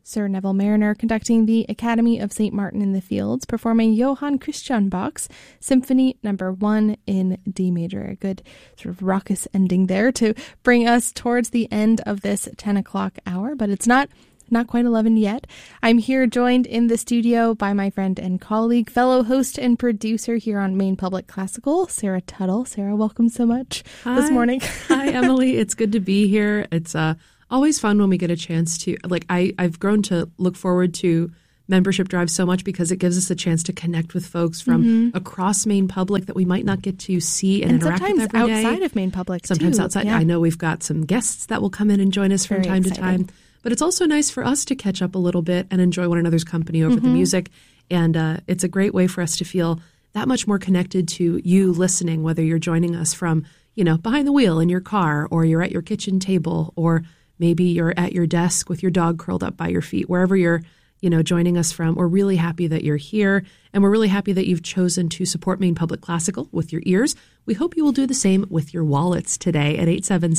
Sir Neville Mariner conducting the Academy of St. Martin in the Fields, performing Johann Christian Bach's Symphony No. 1 in D major. A good sort of raucous ending there to bring us towards the end of this 10 o'clock hour, but it's not quite 11 yet. I'm here joined in the studio by my friend and colleague, fellow host and producer here on Maine Public Classical, Sarah Tuttle. Sarah, welcome so much this morning. Hi, Emily. It's good to be here. It's always fun when we get a chance to, I've grown to look forward to membership drives so much because it gives us a chance to connect with folks from across Maine Public that we might not get to see and interact with every day. Sometimes outside of Maine Public, sometimes too. outside. Yeah. I know we've got some guests that will come in and join us from time to time. But it's also nice for us to catch up a little bit and enjoy one another's company over the music. And it's a great way for us to feel that much more connected to you listening, whether you're joining us from, behind the wheel in your car, or you're at your kitchen table, or maybe you're at your desk with your dog curled up by your feet, wherever you're, joining us from. We're really happy that you're here. And we're really happy that you've chosen to support Maine Public Classical with your ears. We hope you will do the same with your wallets today at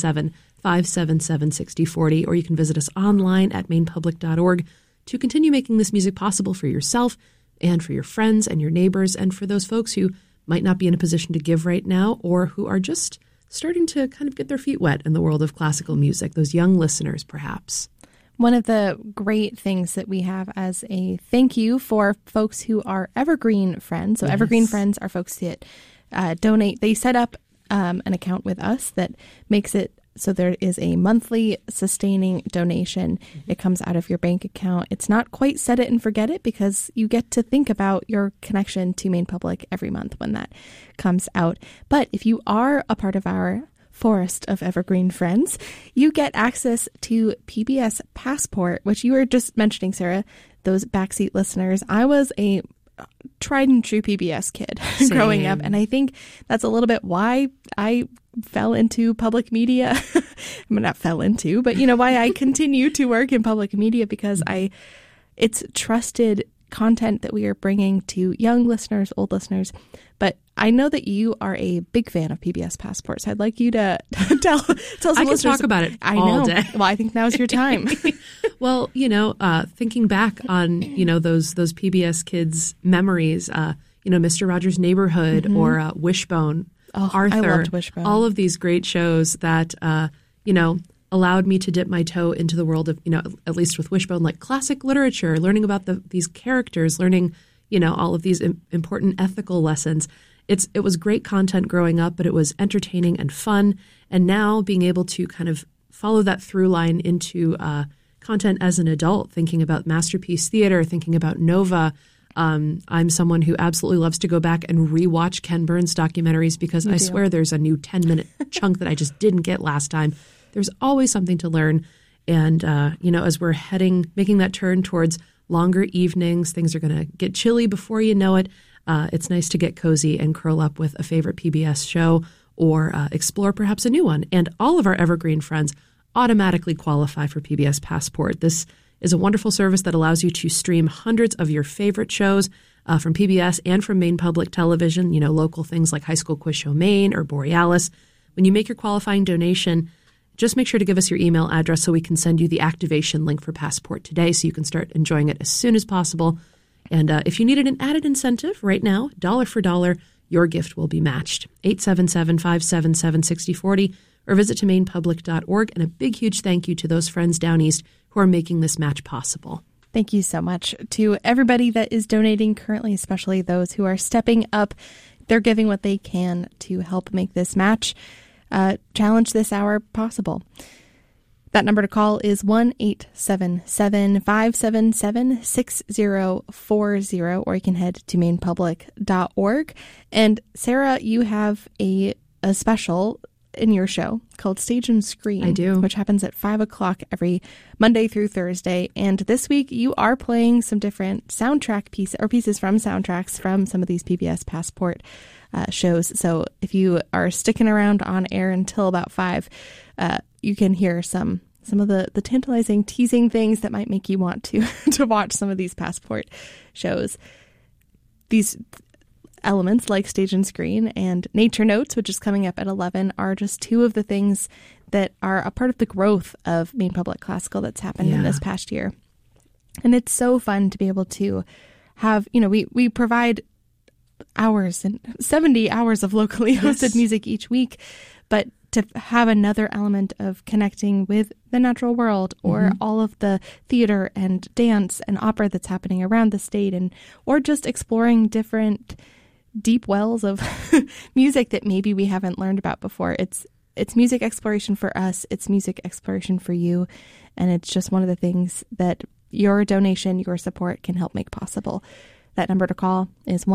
877-577-6040, or you can visit us online at mainepublic.org to continue making this music possible for yourself and for your friends and your neighbors and for those folks who might not be in a position to give right now or who are just starting to kind of get their feet wet in the world of classical music, those young listeners perhaps. One of the great things that we have as a thank you for folks who are Evergreen Friends. So Evergreen Friends are folks that donate. They set up an account with us that makes it so there is a monthly sustaining donation. It comes out of your bank account. It's not quite set it and forget it because you get to think about your connection to Maine Public every month when that comes out. But if you are a part of our forest of Evergreen Friends, you get access to PBS Passport, which you were just mentioning, Sarah, those backseat listeners. I was a tried and true PBS kid growing up, and I think that's a little bit why I fell into public media. I mean, not fell into, but why I continue to work in public media, because it's trusted content that we are bringing to young listeners, old listeners. But I know that you are a big fan of PBS Passport, so I'd like you to tell some I listeners. can talk about it all day. Well, I think now's your time. Well, thinking back on, those PBS kids' memories, Mr. Rogers' Neighborhood or Wishbone, Arthur, I loved Wishbone. all of these great shows that, allowed me to dip my toe into the world of, at least with Wishbone, like classic literature, learning about these characters, learning, all of these important ethical lessons. It was great content growing up, but it was entertaining and fun. And now being able to kind of follow that through line into content as an adult, thinking about Masterpiece Theater, thinking about Nova. I'm someone who absolutely loves to go back and rewatch Ken Burns documentaries because I swear there's a new 10-minute chunk that I just didn't get last time. There's always something to learn. And, as we're making that turn towards longer evenings, things are going to get chilly before you know it. It's nice to get cozy and curl up with a favorite PBS show or explore perhaps a new one. And all of our Evergreen Friends automatically qualify for PBS Passport. This is a wonderful service that allows you to stream hundreds of your favorite shows from PBS and from Maine Public Television, local things like High School Quiz Show Maine or Borealis. When you make your qualifying donation, just make sure to give us your email address so we can send you the activation link for Passport today so you can start enjoying it as soon as possible. And if you needed an added incentive right now, dollar for dollar, your gift will be matched. 877-577-6040 or visit to mainepublic.org. And a big, huge thank you to those friends down east who are making this match possible. Thank you so much to everybody that is donating currently, especially those who are stepping up. They're giving what they can to help make this match challenge this hour possible. That number to call is 1-877-577-6040, or you can head to mainepublic.org. And Sarah, you have a special in your show called Stage and Screen. I do. Which happens at 5 o'clock every Monday through Thursday. And this week you are playing some different soundtrack pieces from soundtracks from some of these PBS Passport shows. So if you are sticking around on air until about 5, you can hear some of the tantalizing, teasing things that might make you want to watch some of these Passport shows. These elements like Stage and Screen and Nature Notes, which is coming up at 11, are just two of the things that are a part of the growth of Maine Public Classical that's happened in this past year. And it's so fun to be able to have, we provide hours and 70 hours of locally hosted music each week, but to have another element of connecting with the natural world or all of the theater and dance and opera that's happening around the state, or just exploring different deep wells of music that maybe we haven't learned about before. It's music exploration for us. It's music exploration for you. And it's just one of the things that your donation, your support can help make possible. That number to call is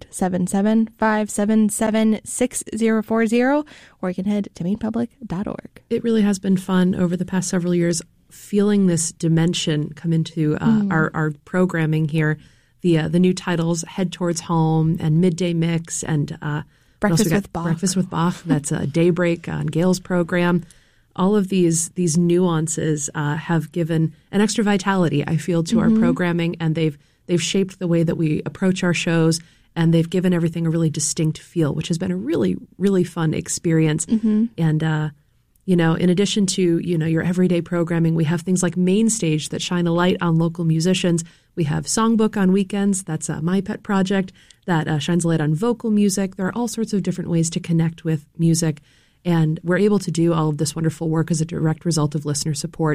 1-877-577-6040, or you can head to mainpublic.org. It really has been fun over the past several years feeling this dimension come into our programming here. The new titles, Head Towards Home and Midday Mix and Breakfast with Bach. Breakfast with Bach. That's a Daybreak on Gail's program. All of these nuances have given an extra vitality, I feel, to our programming, and they've shaped the way that we approach our shows, and they've given everything a really distinct feel, which has been a really, really fun experience. And, in addition to, your everyday programming, we have things like Main Stage that shine a light on local musicians. We have Songbook on weekends. That's my pet project that shines a light on vocal music. There are all sorts of different ways to connect with music. And we're able to do all of this wonderful work as a direct result of listener support.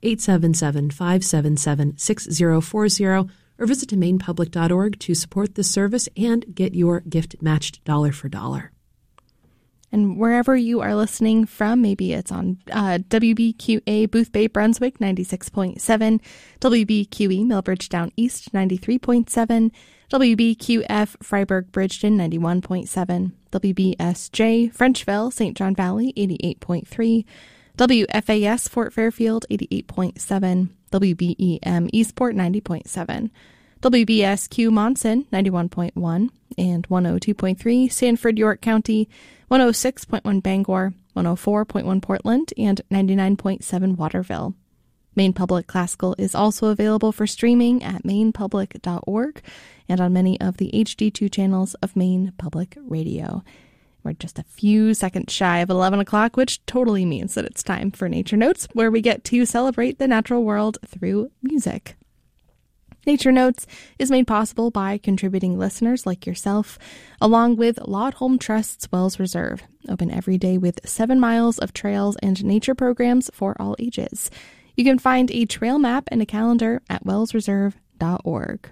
877-577-6040, or visit to mainpublic.org to support this service and get your gift matched dollar for dollar. And wherever you are listening from, maybe it's on WBQA Boothbay Brunswick 96.7, WBQE Millbridge Down East 93.7, WBQF Freiburg Bridgeton 91.7, WBSJ Frenchville St. John Valley 88.3, WFAS Fort Fairfield 88.7, WBEM Eastport 90.7, WBSQ Monson 91.1 and 102.3 Sanford, York County, 106.1 Bangor, 104.1 Portland, and 99.7 Waterville. Maine Public Classical is also available for streaming at mainpublic.org and on many of the HD2 channels of Maine Public Radio. We're just a few seconds shy of 11 o'clock, which totally means that it's time for Nature Notes, where we get to celebrate the natural world through music. Nature Notes is made possible by contributing listeners like yourself, along with Laud Home Trust's Wells Reserve, open every day with 7 miles of trails and nature programs for all ages. You can find a trail map and a calendar at wellsreserve.org.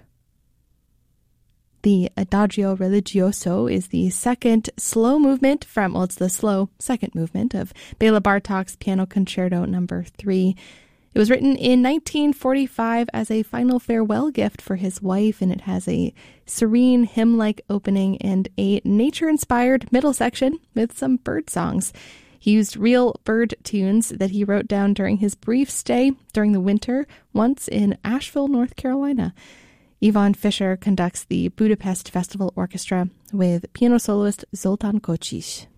The Adagio Religioso is the second slow movement it's the slow second movement of Bela Bartok's Piano Concerto No. 3. It was written in 1945 as a final farewell gift for his wife, and it has a serene hymn-like opening and a nature-inspired middle section with some bird songs. He used real bird tunes that he wrote down during his brief stay during the winter once in Asheville, North Carolina. Yvonne Fisher conducts the Budapest Festival Orchestra with piano soloist Zoltán Kocsis.